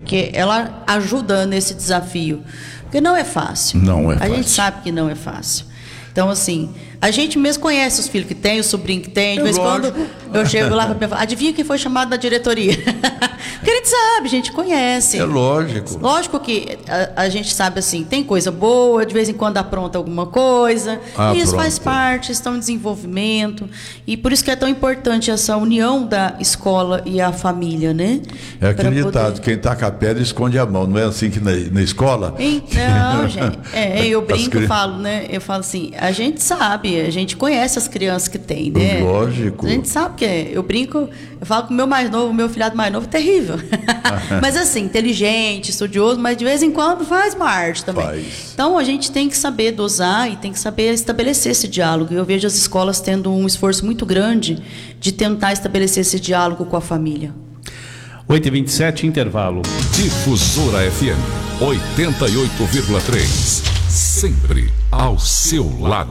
porque ela ajuda nesse desafio. Porque não é fácil. Não é fácil. A gente sabe que não é fácil. Então, assim, a gente mesmo conhece os filhos que tem, o sobrinho que tem. De vez em quando eu chego lá para minha família, adivinha quem foi chamado da diretoria? Porque a gente sabe, a gente conhece. É lógico. Lógico que a gente sabe, assim, tem coisa boa, de vez em quando apronta alguma coisa. E isso faz parte, estão em desenvolvimento. E por isso que é tão importante essa união da escola e a família, né? É aquele ditado, quem taca a pedra esconde a mão. Não é assim que na escola? Não, gente. Eu brinco, falo, né? Eu falo assim, a gente sabe, a gente conhece as crianças que tem, né? Lógico. A gente sabe que eu brinco, eu falo que o meu mais novo, o meu filhado mais novo, é terrível. Mas assim, inteligente, estudioso, mas de vez em quando faz uma arte também. Então a gente tem que saber dosar e tem que saber estabelecer esse diálogo. Eu vejo as escolas tendo um esforço muito grande de tentar estabelecer esse diálogo com a família. 8h27, intervalo. Difusora FM 88,3. Sempre ao seu lado.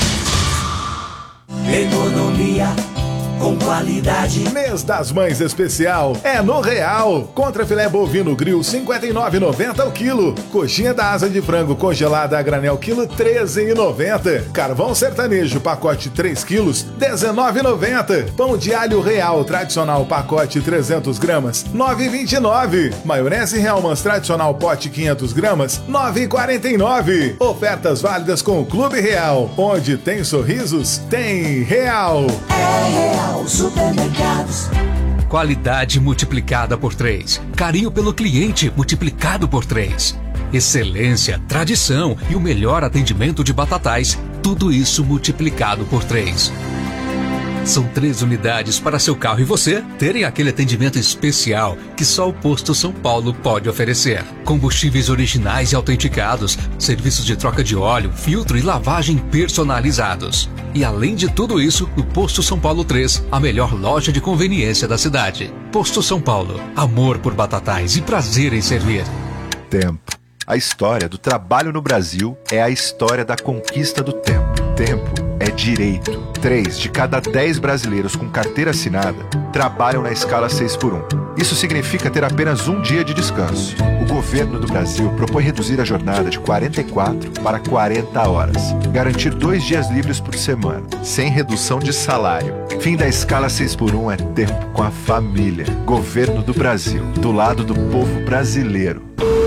Economia com qualidade. Mês das Mães especial é no Real. Contra filé bovino grill R$ 59,90 o quilo. Coxinha da asa de frango congelada a granel quilo R$ 13,90. Carvão sertanejo pacote 3 quilos R$ 19,90. Pão de alho real tradicional pacote 300 gramas R$ 9,29. Maionese Hellmann's tradicional pote 500 gramas R$ 9,49. Ofertas válidas com o Clube Real. Onde tem sorrisos, tem Real. É Real Supermercados. Qualidade multiplicada por 3. Carinho pelo cliente multiplicado por 3. Excelência, tradição e o melhor atendimento de Batatais. Tudo isso multiplicado por 3. São 3 unidades para seu carro e você terem aquele atendimento especial que só o Posto São Paulo pode oferecer. Combustíveis originais e autenticados, serviços de troca de óleo, filtro e lavagem personalizados. E além de tudo isso, o Posto São Paulo 3, a melhor loja de conveniência da cidade. Posto São Paulo, amor por Batatais e prazer em servir. Tempo. A história do trabalho no Brasil é a história da conquista do tempo. Tempo é direito. 3 de cada 10 brasileiros com carteira assinada trabalham na escala 6x1. Isso significa ter apenas um dia de descanso. O governo do Brasil propõe reduzir a jornada de 44 para 40 horas. Garantir 2 dias livres por semana, sem redução de salário. Fim da escala 6x1 é tempo com a família. Governo do Brasil, do lado do povo brasileiro.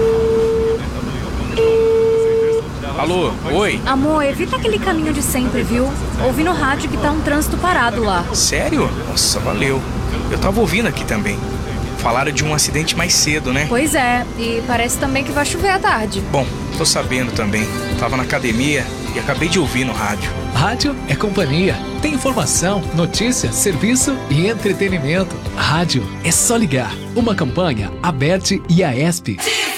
Alô, oi? Amor, evita aquele caminho de sempre, viu? Ouvi no rádio que tá um trânsito parado lá. Sério? Nossa, valeu. Eu tava ouvindo aqui também. Falaram de um acidente mais cedo, né? Pois é, e parece também que vai chover à tarde. Bom, tô sabendo também. Tava na academia e acabei de ouvir no rádio. Rádio é companhia. Tem informação, notícia, serviço e entretenimento. Rádio é só ligar. Uma campanha, Aberte e Aesp.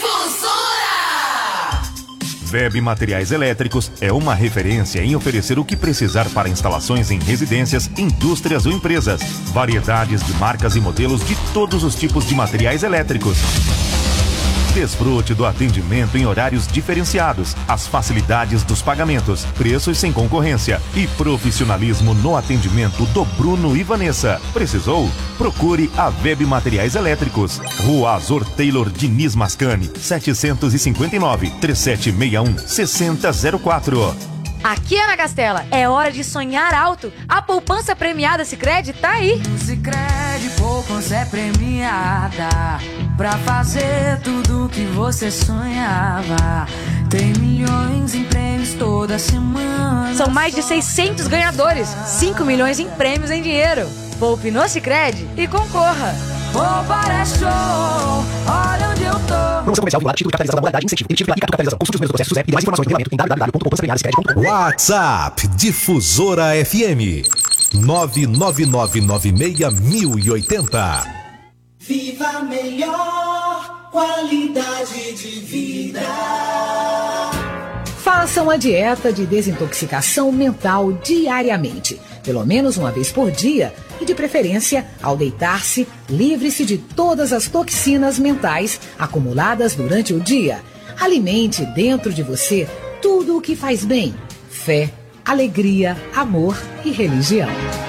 Web Materiais Elétricos é uma referência em oferecer o que precisar para instalações em residências, indústrias ou empresas. Variedades de marcas e modelos de todos os tipos de materiais elétricos. Desfrute do atendimento em horários diferenciados, as facilidades dos pagamentos, preços sem concorrência e profissionalismo no atendimento do Bruno e Vanessa. Precisou? Procure a Web Materiais Elétricos. Rua Azor Taylor Diniz Mascani, 759 3761 6004. Aqui, Ana Castela, é hora de sonhar alto. A poupança premiada Sicredi tá aí. Sicredi poupança é premiada pra fazer tudo que você sonhava. Tem milhões em prêmios toda semana. São mais de 600 ganhadores, 5 milhões em prêmios em dinheiro. Poupe no Sicredi e concorra. Poupar é show, olha onde eu tô. Promoção comercial vinculada, título de capitalização da modalidade incentivo. Emitido pela Capitalização. Consulte os primeiros processos e mais informações no regulamento em www.poupançapremiadasicredi.com. WhatsApp Difusora FM 999961080. Viva a melhor qualidade de vida. Faça uma dieta de desintoxicação mental diariamente, pelo menos uma vez por dia, e de preferência, ao deitar-se, livre-se de todas as toxinas mentais acumuladas durante o dia. Alimente dentro de você tudo o que faz bem: fé, alegria, amor e religião.